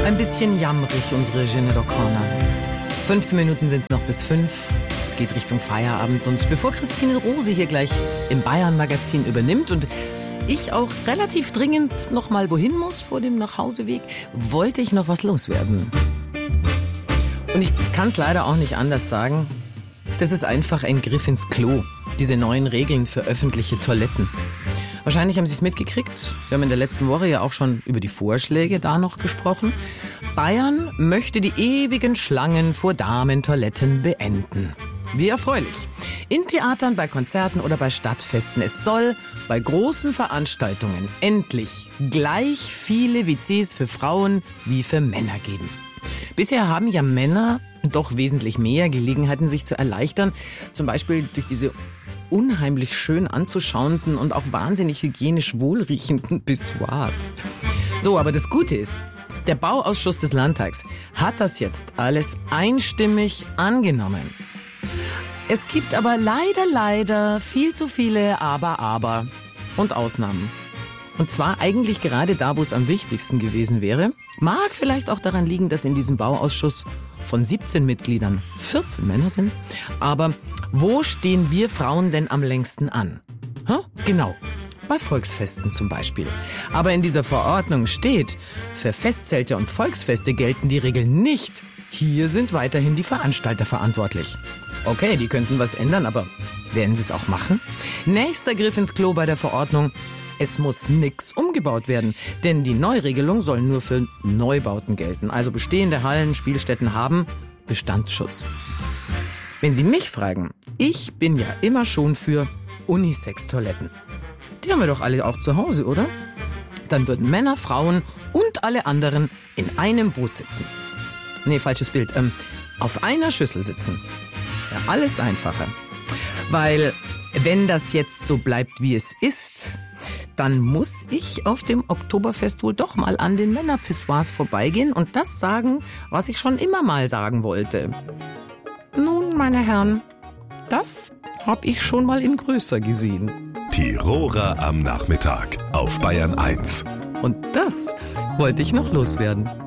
Ein bisschen jammrig, unsere Jeanette O'Connor. 15 Minuten sind es noch bis 5. Es geht Richtung Feierabend. Und bevor Christine Rose hier gleich im Bayern-Magazin übernimmt und ich auch relativ dringend noch mal wohin muss vor dem Nachhauseweg, wollte ich noch was loswerden. Und ich kann es leider auch nicht anders sagen. Das ist einfach ein Griff ins Klo. Diese neuen Regeln für öffentliche Toiletten. Wahrscheinlich haben Sie es mitgekriegt. Wir haben in der letzten Woche ja auch schon über die Vorschläge da noch gesprochen. Bayern möchte die ewigen Schlangen vor Damentoiletten beenden. Wie erfreulich. In Theatern, bei Konzerten oder bei Stadtfesten. Es soll bei großen Veranstaltungen endlich gleich viele WCs für Frauen wie für Männer geben. Bisher haben ja Männer doch wesentlich mehr Gelegenheiten, sich zu erleichtern. Zum Beispiel durch diese unheimlich schön anzuschauenden und auch wahnsinnig hygienisch wohlriechenden Pissoirs. So, aber das Gute ist, der Bauausschuss des Landtags hat das jetzt alles einstimmig angenommen. Es gibt aber leider viel zu viele Aber und Ausnahmen. Und zwar eigentlich gerade da, wo es am wichtigsten gewesen wäre. Mag vielleicht auch daran liegen, dass in diesem Bauausschuss von 17 Mitgliedern 14 Männer sind. Aber wo stehen wir Frauen denn am längsten an? Genau, bei Volksfesten zum Beispiel. Aber in dieser Verordnung steht, für Festzelte und Volksfeste gelten die Regeln nicht. Hier sind weiterhin die Veranstalter verantwortlich. Okay, die könnten was ändern, aber werden sie es auch machen? Nächster Griff ins Klo bei der Verordnung. Es muss nix umgebaut werden, denn die Neuregelung soll nur für Neubauten gelten. Also bestehende Hallen, Spielstätten haben Bestandsschutz. Wenn Sie mich fragen, ich bin ja immer schon für Unisex-Toiletten. Die haben wir doch alle auch zu Hause, oder? Dann würden Männer, Frauen und alle anderen in einem Boot sitzen. Nee, falsches Bild. Auf einer Schüssel sitzen. Ja, alles einfacher. Weil, wenn das jetzt so bleibt, wie es ist, dann muss ich auf dem Oktoberfest wohl doch mal an den Männerpissoirs vorbeigehen und das sagen, was ich schon immer mal sagen wollte. Nun, meine Herren, das hab ich schon mal in größer gesehen. Tiroler am Nachmittag auf Bayern 1. Und das wollte ich noch loswerden.